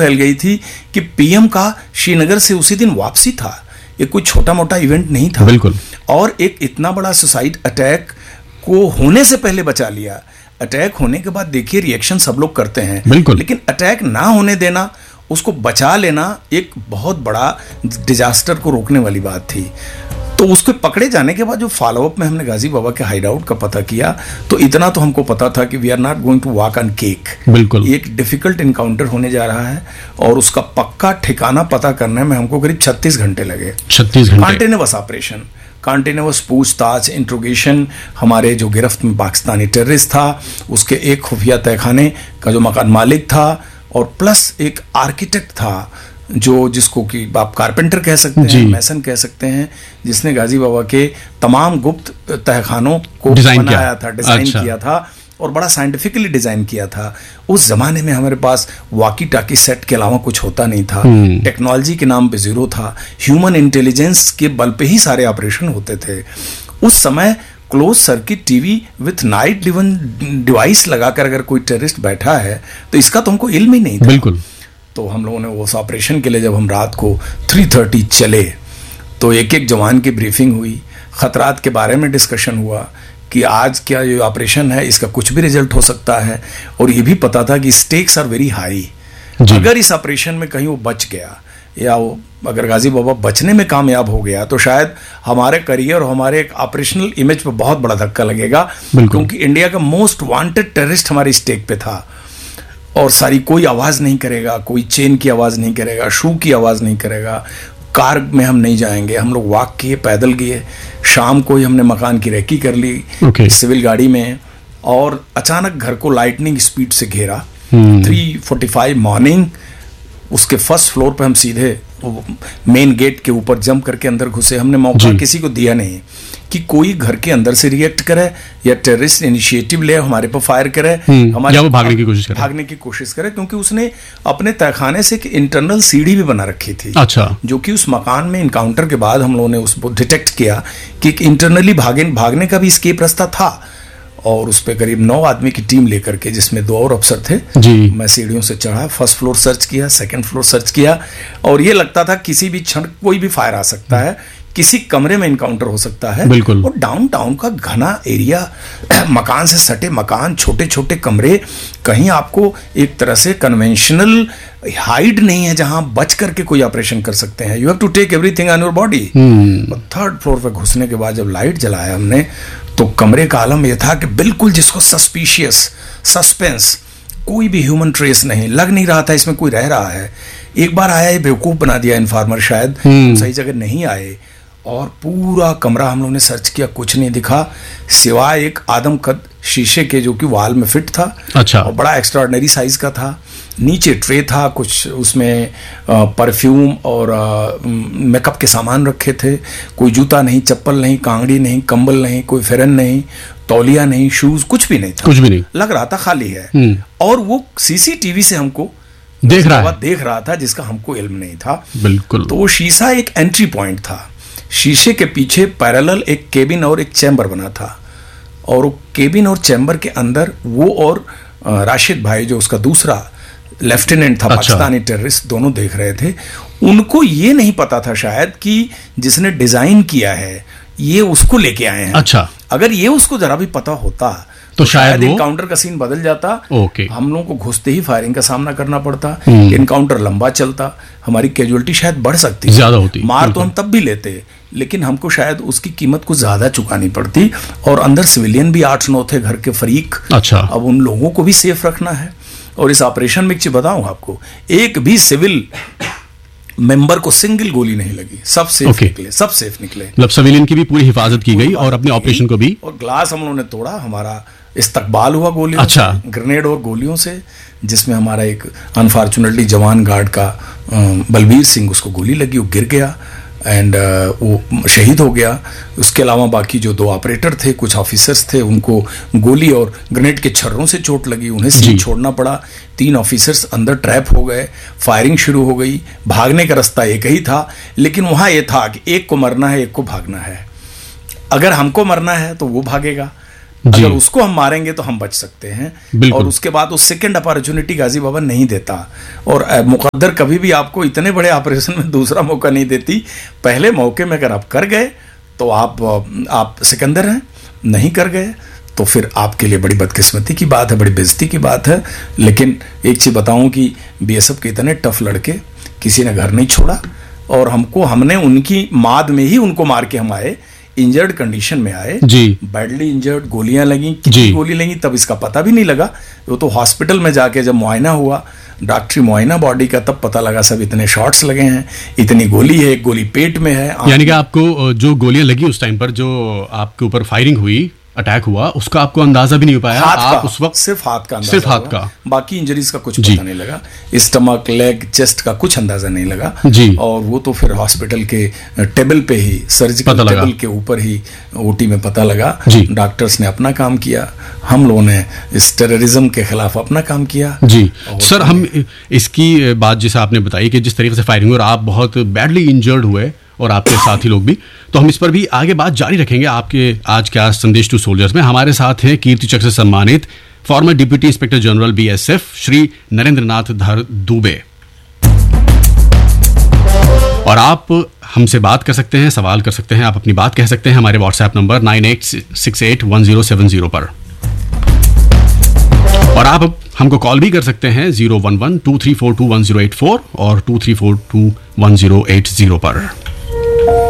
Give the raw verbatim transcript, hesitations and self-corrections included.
फैल गई थी कि पीएम का श्रीनगर से उसी दिन वापसी था। ये कोई छोटा मोटा इवेंट नहीं था। बिल्कुल। और एक इतना बड़ा सुसाइड अटैक को होने से पहले बचा लिया। अटैक होने के बाद देखिए रिएक्शन सब लोग करते हैं, बिल्कुल, लेकिन अटैक ना होने देना, उसको बचा लेना एक बहुत बड़ा डिजास्टर को रोकने वाली बात थी। तो उसके पकड़े जाने के बाद जो फॉलोअप में हमने गाजी बाबा के हाइड आउट का पता किया, तो इतना तो हमको पता था कि we are not going to walk on cake. बिल्कुल, एक डिफिकल्ट इनकाउंटर होने जा रहा है और उसका पक्का ठिकाना पता करने में हमको करीब छत्तीस घंटे लगे। छत्तीस घंटे कॉन्टिन्यूअस ऑपरेशन, कॉन्टिन्यूअस पूछताछ, इंट्रोगेशन। हमारे जो गिरफ्त में पाकिस्तानी टेररिस्ट था, उसके एक खुफिया तहखाने का जो मकान मालिक था, और प्लस एक आर्किटेक्ट था जो जिसको कि आप कारपेंटर कह सकते हैं, मैसन कह सकते हैं, जिसने गाजी बाबा के तमाम गुप्त तहखानों को बनाया था, डिजाइन अच्छा। किया था और बड़ा साइंटिफिकली डिजाइन किया था। उस जमाने में हमारे पास वॉकी टाकी सेट के अलावा कुछ होता नहीं था। टेक्नोलॉजी के नाम पे जीरो था। ह्यूमन इंटेलिजेंस के बल पे ही सारे ऑपरेशन होते थे। उस समय close circuit TV with night device लगाकर अगर कोई टेररिस्ट बैठा है तो इसका तो हमको इल्म ही नहीं था। बिल्कुल। तो हम लोगों ने उस ऑपरेशन के लिए जब हम रात को तीन तीस चले तो एक एक जवान की ब्रीफिंग हुई, खतरात के बारे में डिस्कशन हुआ कि आज क्या ये ऑपरेशन है, इसका कुछ भी रिजल्ट हो सकता है। और ये भी पता था कि स्टेक्स आर वेरी हाई। अगर इस ऑपरेशन में कहीं वो बच गया या वो अगर गाजी बाबा बचने में कामयाब हो गया तो शायद हमारे करियर और हमारे एक ऑपरेशनल इमेज पे बहुत बड़ा धक्का लगेगा, क्योंकि इंडिया का मोस्ट वांटेड टेररिस्ट हमारी स्टेक पे था। और सारी कोई आवाज नहीं करेगा, कोई चेन की आवाज नहीं करेगा, शू की आवाज नहीं करेगा, कार में हम नहीं जाएंगे, हम लोग वॉक किए, पैदल गए। शाम को ही हमने मकान की रेकी कर ली okay. सिविल गाड़ी में, और अचानक घर को लाइटनिंग स्पीड से घेरा। थ्री फोर्टी फाइव मॉर्निंग उसके फर्स्ट फ्लोर पे हम सीधे मेन गेट के ऊपर जंप करके अंदर घुसे। हमने मौका किसी को दिया नहीं कि कोई घर के अंदर से रिएक्ट करे या टेररिस्ट इनिशिएटिव ले हमारे पर फायर करे, हमारे या वो भागने की कोशिश करे भागने की कोशिश करे क्योंकि उसने अपने तहखाने से एक इंटरनल सीढ़ी भी बना रखी थी। अच्छा। जो कि उस मकान में इनकाउंटर के बाद हम लोगों ने उसको डिटेक्ट किया कि इंटरनली भागे भागने का भी एस्केप रास्ता था। और उस पर करीब नौ आदमी की टीम लेकर के, जिसमें दो और अफसर थे जी। मैं सीढ़ियों से चढ़ा, फर्स्ट फ्लोर सर्च किया, सेकंड फ्लोर सर्च किया, और ये लगता था किसी भी क्षण कोई भी फायर आ सकता है, किसी कमरे में इनकाउंटर हो सकता है। बिल्कुल। और डाउनटाउन का घना एरिया, मकान से सटे मकान, छोटे छोटे कमरे, कहीं आपको एक तरह से कन्वेंशनल हाइड नहीं है जहां बच करके कोई ऑपरेशन कर सकते हैं। You have to take everything on your body. Third floor पे घुसने के बाद जब लाइट जलाया हमने तो कमरे का आलम यह था कि बिल्कुल जिसको सस्पिशियस, सस्पेंस, कोई भी ह्यूमन ट्रेस नहीं, लग नहीं रहा था इसमें कोई रह रहा है। एक बार आया, ये बेवकूफ बना दिया इन्फॉर्मर, शायद सही जगह नहीं आए, और पूरा कमरा हम लोगों ने सर्च किया, कुछ नहीं दिखा सिवाय एक आदमकद शीशे के जो कि वॉल में फिट था। अच्छा। और बड़ा एक्स्ट्राऑर्डिनरी साइज का था। नीचे ट्रे था, कुछ उसमें परफ्यूम और मेकअप के सामान रखे थे। कोई जूता नहीं, चप्पल नहीं, कांगड़ी नहीं, कंबल नहीं, कोई फेरन नहीं, तौलिया नहीं, शूज, कुछ भी नहीं था। कुछ भी नहीं, लग रहा था खाली है। और वो सीसीटीवी से हमको देख रहा है। देख रहा था जिसका हमको इल्म नहीं था। बिल्कुल। तो वो शीशा एक एंट्री पॉइंट था। शीशे के पीछे पैरेलल एक केबिन और एक चैम्बर बना था, और वो केबिन और चैम्बर के अंदर वो और राशिद भाई जो उसका दूसरा लेफ्टिनेंट था, अच्छा। पाकिस्तानी टेररिस्ट, दोनों देख रहे थे। उनको ये नहीं पता था शायद कि जिसने डिजाइन किया है ये उसको लेके आए हैं। अच्छा। अगर ये उसको जरा भी पता होता तो, तो शायद इनकाउंटर का सीन बदल जाता। ओके। हम लोगों को घुसते ही फायरिंग का सामना करना पड़ता, इनकाउंटर लंबा चलता, हमारी कैजुअलिटी शायद बढ़ सकती, ज्यादा होती। मार तो हम तब भी लेते, लेकिन हमको शायद उसकी कीमत कुछ ज्यादा चुकानी पड़ती। और अंदर सिविलियन भी आठ नौ थे, घर के फरीक। अच्छा। अब उन लोगों को भी सेफ रखना है। और इस ऑपरेशन में एक चीज बताऊं आपको, एक भी सिविल मेंबर को सिंगल गोली नहीं लगी, सब सेफ okay. निकले, सब सेफ निकले। मतलब सिविलियन की भी पूरी हिफाजत की गई और अपने ऑपरेशन को भी। और ग्लास हम लोगों ने तोड़ा, हमारा इस्तकबाल हुआ गोलियों अच्छा। से, ग्रेनेड और गोलियों से, जिसमें हमारा एक अनफॉर्चुनेटली जवान गार्ड का बलबीर सिंह, उसको गोली लगी, वो गिर गया एंड uh, वो शहीद हो गया। उसके अलावा बाकी जो दो ऑपरेटर थे, कुछ ऑफिसर्स थे, उनको गोली और ग्रेनेड के छर्रों से चोट लगी, उन्हें सीन छोड़ना पड़ा। तीन ऑफिसर्स अंदर ट्रैप हो गए, फायरिंग शुरू हो गई। भागने का रास्ता एक ही था, लेकिन वहाँ ये था कि एक को मरना है, एक को भागना है। अगर हमको मरना है तो वो भागेगा, अगर उसको हम मारेंगे तो हम बच सकते हैं। और उसके बाद वो सेकंड अपॉर्चुनिटी गाजी बाबा नहीं देता, और मुकद्दर कभी भी आपको इतने बड़े ऑपरेशन में दूसरा मौका नहीं देती। पहले मौके में अगर आप कर गए तो आप आप सिकंदर हैं, नहीं कर गए तो फिर आपके लिए बड़ी बदकिस्मती की बात है, बड़ी बेइज्जती की बात है। लेकिन एक चीज बताऊं कि बीएसएफ के इतने टफ लड़के किसी ने घर नहीं छोड़ा, और हमको हमने उनकी माद में ही उनको मार के हम आए, इंजर्ड कंडीशन में आए जी, बैडली इंजर्ड, गोलियां लगी, कितनी गोली लगी तब इसका पता भी नहीं लगा। वो तो हॉस्पिटल में जाके जब मुआयना हुआ, डॉक्टरी मुआयना बॉडी का, तब पता लगा सब इतने शॉट्स लगे हैं, इतनी गोली है, एक गोली पेट में है। यानी कि आपको जो गोलियां लगी उस टाइम पर, जो आपके ऊपर फायरिंग हुई, अटैक हुआ, उसका आपको अंदाजा भी नहीं हो पाया? आप उस वक्त सिर्फ हाथ का अंदाजा, सिर्फ हाथ का, बाकी इंजरीज का कुछ पता नहीं लगा, स्टमक, लेग, चेस्ट का कुछ अंदाजा नहीं लगा जी। और वो तो फिर हॉस्पिटल के टेबल पे ही, सर्जिकल टेबल के ऊपर ही ओटी में पता लगा। डॉक्टर्स ने अपना काम किया, हम लोगों ने इस टेररिज्म के खिलाफ अपना काम किया जी। सर, हम इसकी बात जैसे आपने बताई कि जिस तरीके से फायरिंग हुई और आप बहुत बैडली इंजर्ड हुए और आपके साथी लोग भी, तो हम इस पर भी आगे बात जारी रखेंगे आपके आज के आज संदेश टू सोल्जर्स में। हमारे साथ हैं कीर्ति चक्र से सम्मानित farmer deputy inspector general BSF Shri Narendra नाथ धर दुबे। और आप हमसे बात कर सकते हैं, सवाल कर सकते हैं, आप अपनी बात कह सकते हैं हमारे WhatsApp number nine eight six eight one zero seven zero पर, और आप हमको कॉल भी कर सकते हैं zero one one two three four to one zero eight four और to three four to one zero eight zero पर।